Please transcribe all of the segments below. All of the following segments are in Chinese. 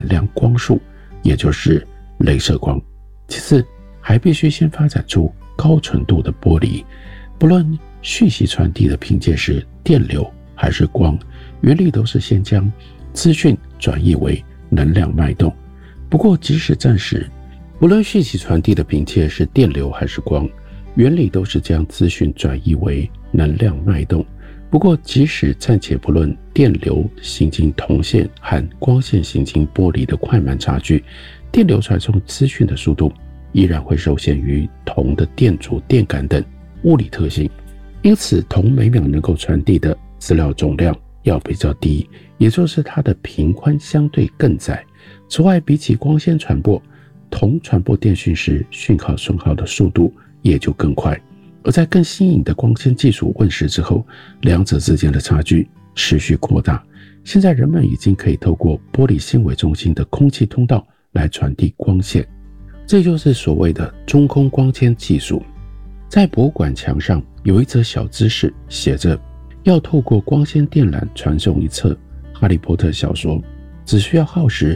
亮光束，也就是雷射光。其次，还必须先发展出高纯度的玻璃，不论讯息传递的凭借是电流还是光，原理都是先将资讯转译为能量脉动。不过即使暂时，不论讯息传递的凭借是电流还是光，原理都是将资讯转译为能量脉动。不过即使暂且不论电流行经铜线和光线行经玻璃的快慢差距，电流传送资讯的速度依然会受限于铜的电阻、电感等物理特性。因此铜每秒能够传递的资料总量要比较低，也就是它的频宽相对更窄。此外，比起光纤传播，铜传播电讯时讯号损耗的速度也就更快。而在更新颖的光纤技术问世之后，两者之间的差距持续扩大。现在人们已经可以透过玻璃纤维中心的空气通道来传递光线，这就是所谓的中空光纤技术。在博物馆墙上有一则小知识，写着要透过光纤电缆传送一册哈利波特小说，只需要耗时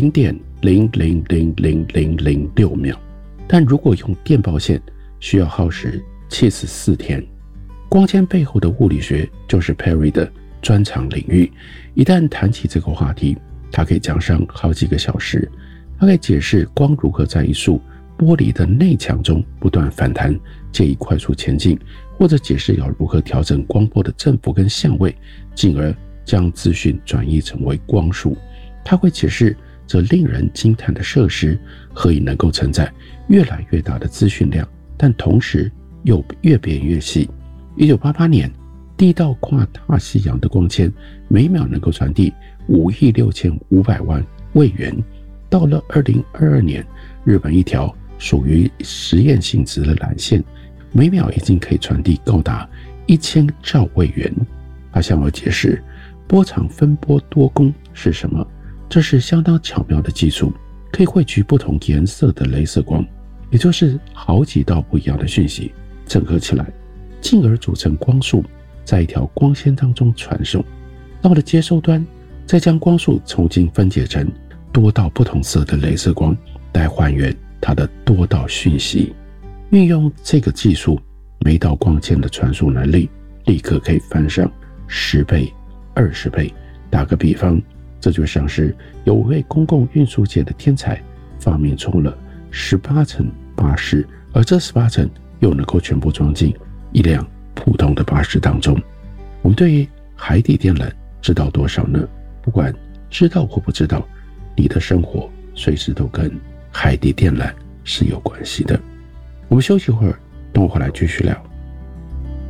0.000006 秒，但如果用电报线需要耗时74天。光纤背后的物理学就是 Perry 的专长领域，一旦谈起这个话题，他可以讲上好几个小时。他可以解释光如何在一束玻璃的内墙中不断反弹，借以快速前进，或者解释要如何调整光波的振幅跟相位，进而将资讯转译成为光束。他会解释这令人惊叹的设施何以能够承载越来越大的资讯量，但同时又越变越细。1988年，第一道跨大西洋的光纤每秒能够传递5.65亿位元。到了2022年，日本一条属于实验性质的缆线，每秒已经可以传递高达1000兆位元。他向我解释波长分波多工是什么，这是相当巧妙的技术，可以汇聚不同颜色的雷射光，也就是好几道不一样的讯息整合起来，进而组成光束，在一条光纤当中传送。到了接收端，再将光束重新分解成多道不同色的雷射光，来还原它的多道讯息。运用这个技术，每道光纤的传输能力立刻可以翻上10倍、20倍。打个比方，这就像是有位公共运输界的天才发明出了18层巴士，而这18层又能够全部装进一辆普通的巴士当中。我们对于海底电缆知道多少呢？不管知道或不知道，你的生活随时都跟海底电缆是有关系的。我们休息会儿，等我回来继续聊。